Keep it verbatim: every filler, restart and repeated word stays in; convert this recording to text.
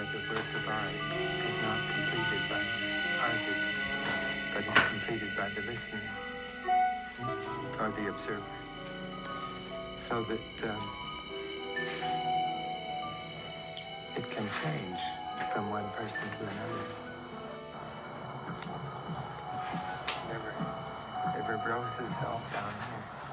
where the work of art is not completed by the artist, but is completed by the listener or the observer. So that um, it can change from one person to another. River, river blows itself down here.